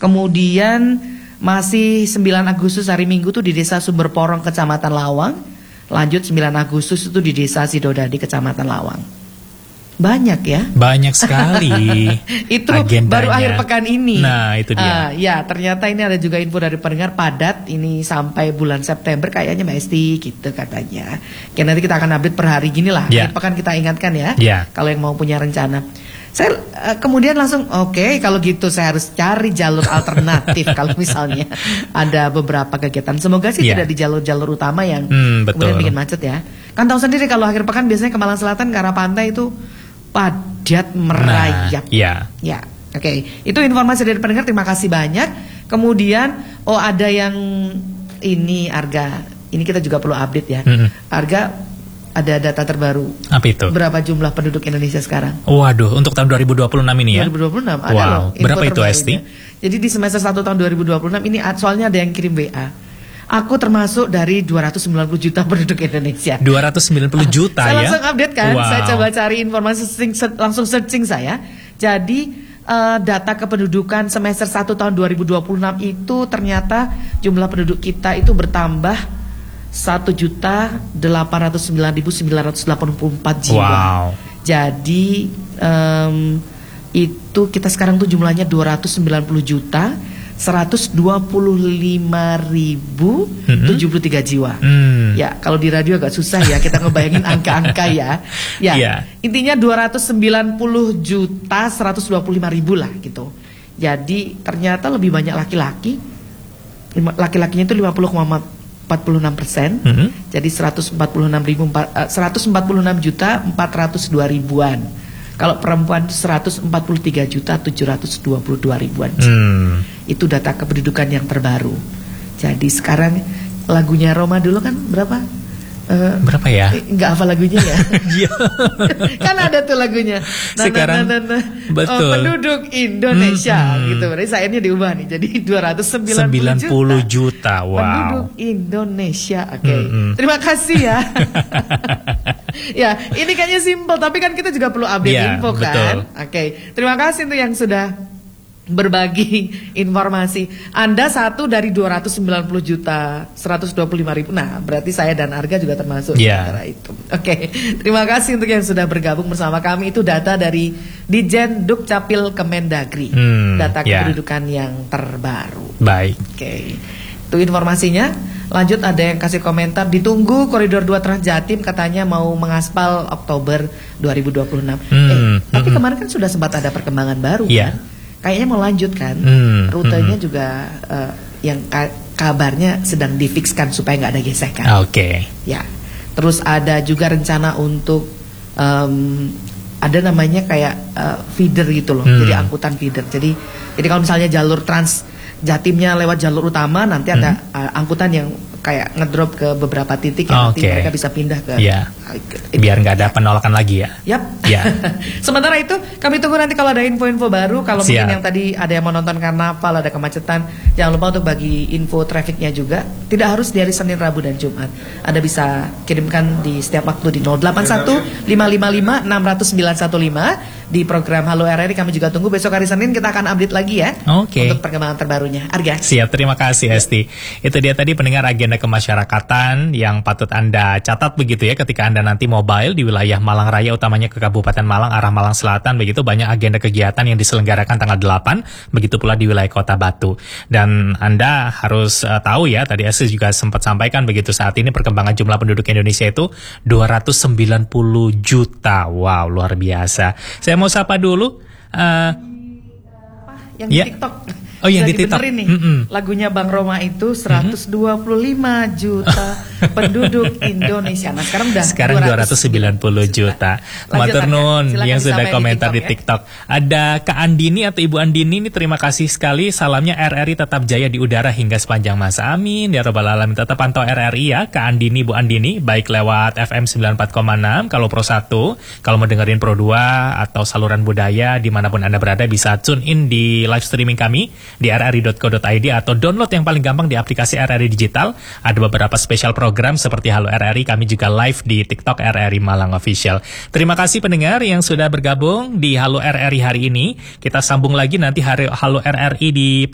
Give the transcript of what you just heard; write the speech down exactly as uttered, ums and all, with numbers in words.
Kemudian masih sembilan Agustus hari Minggu tuh di Desa Sumberporong Kecamatan Lawang. Lanjut sembilan Agustus itu di Desa Sidodadi Kecamatan Lawang. Banyak ya? Banyak sekali. Itu agendanya. Baru akhir pekan ini. Nah itu dia. Uh, ya ternyata ini ada juga info dari pendengar padat. Ini sampai bulan September kayaknya Mbak Esti gitu katanya. Oke, nanti kita akan update per hari gini lah. Yeah. Akhir pekan kita ingatkan ya. Yeah. Kalau yang mau punya rencana. Saya uh, kemudian langsung oke okay, kalau gitu saya harus cari jalur alternatif. Kalau misalnya ada beberapa kegiatan. Semoga sih yeah. tidak di jalur-jalur utama yang hmm, betul. kemudian bikin macet ya. Kan tahu sendiri kalau akhir pekan biasanya ke Malang Selatan ke arah pantai itu padat merayap. Nah, ya. Ya, oke. Okay. Itu informasi dari pendengar. Terima kasih banyak. Kemudian, oh ada yang ini Arga. Ini kita juga perlu update ya. Mm-hmm. Arga ada data terbaru. Apa itu? Berapa jumlah penduduk Indonesia sekarang? Waduh, untuk tahun dua ribu dua puluh enam ini ya? dua ribu dua puluh enam. Ada wow. loh. Berapa itu Esti? Jadi di semester satu tahun dua ribu dua puluh enam ini soalnya ada yang kirim W A. Aku termasuk dari dua ratus sembilan puluh juta penduduk Indonesia. dua ratus sembilan puluh juta saya ya? Saya langsung update kan, wow. saya coba cari informasi, langsung searching saya. Jadi uh, data kependudukan semester satu tahun dua ribu dua puluh enam itu ternyata jumlah penduduk kita itu bertambah satu juta delapan ratus sembilan ribu sembilan ratus delapan puluh empat jiwa. Wow. Jadi um, itu kita sekarang tuh jumlahnya dua ratus sembilan puluh juta seratus dua puluh lima ribu tujuh puluh tiga jiwa. Mm. Ya, kalau di radio agak susah ya kita ngebayangin angka-angka ya. Ya, yeah. Intinya dua ratus sembilan puluh juta seratus dua puluh lima ribu lah gitu. Jadi ternyata lebih banyak laki-laki. Laki-lakinya itu lima puluh koma empat puluh enam persen. Mm-hmm. Jadi seratus empat puluh enam ribu seratus empat puluh enam juta empat ratus dua ribuan. Kalau perempuan itu seratus empat puluh tiga juta tujuh ratus dua puluh dua ribuan. Hmm. Itu data kependudukan yang terbaru. Jadi sekarang lagunya Roma dulu kan berapa? Uh, berapa ya? Enggak hafal lagunya ya. Kan ada tuh lagunya. Nah, sekarang nah, nah, nah, nah. betul. Oh, penduduk Indonesia hmm. gitu. Berarti sayangnya diubah nih. Jadi dua ratus sembilan puluh juta. Wow. Penduduk Indonesia. Oke. Okay. Hmm. Terima kasih ya. Ya, ini kayaknya simpel tapi kan kita juga perlu update yeah, info kan. Oke. Okay. Terima kasih untuk yang sudah berbagi informasi. Anda satu dari dua ratus sembilan puluh juta seratus dua puluh lima ribu. Nah, berarti saya dan Arga juga termasuk yeah. antara itu. Oke. Okay. Terima kasih untuk yang sudah bergabung bersama kami. Itu data dari Dijen Dukcapil Kemendagri. Hmm, data yeah. kependudukan yang terbaru. Baik. Oke. Okay. Itu informasinya. Lanjut ada yang kasih komentar, ditunggu koridor dua Trans Jatim katanya mau mengaspal Oktober dua ribu dua puluh enam. Hmm, eh, hmm, tapi hmm. kemarin kan sudah sempat ada perkembangan baru yeah. kan? Kayaknya mau lanjut kan, hmm, rutenya hmm. juga uh, yang ka kabarnya sedang difikskan supaya nggak ada gesekan. Oke. Okay. Ya, terus ada juga rencana untuk um, ada namanya kayak uh, feeder gitu loh, hmm. jadi angkutan feeder. Jadi, jadi kalau misalnya jalur Trans Jatimnya lewat jalur utama, nanti ada hmm. uh, angkutan yang kayak ngedrop ke beberapa titik yang okay. nanti mereka bisa pindah ke yeah. biar nggak ada penolakan lagi ya. Yap. Yeah. Sementara itu kami tunggu nanti kalau ada info-info baru. Kalau mungkin yang tadi ada yang mau nonton karnaval, ada kemacetan, jangan lupa untuk bagi info trafiknya juga. Tidak harus di hari Senin, Rabu dan Jumat. Anda bisa kirimkan di setiap waktu di nol delapan satu lima lima lima enam nol nol sembilan satu lima di program Halo R R I. Kami juga tunggu besok hari Senin kita akan update lagi ya. Oke. Okay. Untuk perkembangan terbarunya. Arga. Siap, terima kasih Esti. Itu dia tadi pendengar agenda kemasyarakatan yang patut Anda catat begitu ya ketika Anda nanti mobile di wilayah Malang Raya, utamanya ke Kabupaten Malang arah Malang Selatan, begitu banyak agenda kegiatan yang diselenggarakan tanggal delapan, begitu pula di wilayah Kota Batu. Dan Anda harus uh, tahu ya, tadi Esti juga sempat sampaikan begitu, saat ini perkembangan jumlah penduduk Indonesia itu dua ratus sembilan puluh juta. Wow, luar biasa. Saya mau sapa dulu uh, yang di ya. TikTok. Oh, yang di TikTok nih. Mm -mm. Lagunya Bang Roma itu seratus dua puluh lima juta penduduk Indonesia. Nah, sekarang udah sekarang dua ratus sembilan puluh juta. Matur nuwun yang sudah komentar di TikTok, di TikTok. Ya. Ada Kak Andini atau Ibu Andini ini, terima kasih sekali. Salamnya R R I tetap jaya di udara hingga sepanjang masa. Amin ya rabbal alamin. Tetap pantau R R I ya, Kak Andini, Bu Andini, baik lewat F M sembilan puluh empat koma enam kalau Pro satu, kalau mau dengerin Pro dua atau saluran budaya dimanapun Anda berada bisa tune in di live streaming kami di r r i dot co dot i d atau download yang paling gampang di aplikasi R R I Digital. Ada beberapa spesial program seperti Halo R R I, kami juga live di TikTok R R I Malang Official. Terima kasih pendengar yang sudah bergabung di Halo R R I hari ini. Kita sambung lagi nanti hari Halo R R I di